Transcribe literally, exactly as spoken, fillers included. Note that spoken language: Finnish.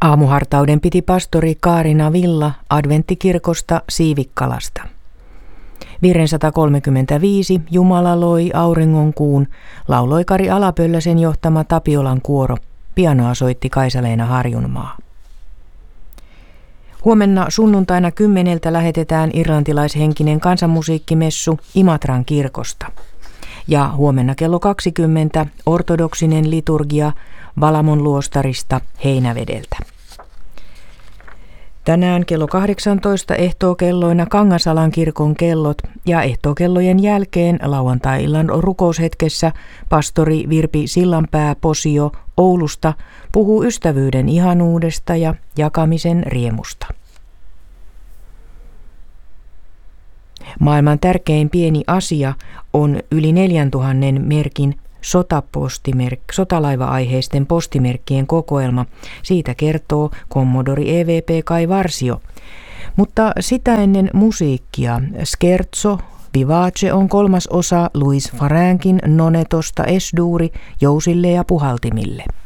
Aamuhartauden piti pastori Kaarina Villa adventtikirkosta Siivikkalasta. Virren sata kolmekymmentäviisi Jumala loi auringonkuun, lauloi Kari Alapölläsen johtama Tapiolan kuoro, pianoa soitti Kaisa-Leena Harjunmaa. Huomenna sunnuntaina kymmeneltä lähetetään irlantilaishenkinen kansanmusiikkimessu Imatran kirkosta. Ja huomenna kello kaksikymmentä ortodoksinen liturgia Valamon luostarista Heinävedeltä. Tänään kello kahdeksantoista ehtookelloina Kangasalan kirkon kellot ja ehtookellojen jälkeen lauantai-illan rukoushetkessä pastori Virpi Sillanpää Posio Oulusta puhuu ystävyyden ihanuudesta ja jakamisen riemusta. Maailman tärkein pieni asia on yli neljäntuhannen merkin sotapostimerk- sotalaiva-aiheisten postimerkkien kokoelma. Siitä kertoo kommodori E V P Kai Varsio. Mutta sitä ennen musiikkia Scherzo Vivace on kolmas osa Louis Farrenkin Nonetosta Esduuri jousille ja puhaltimille.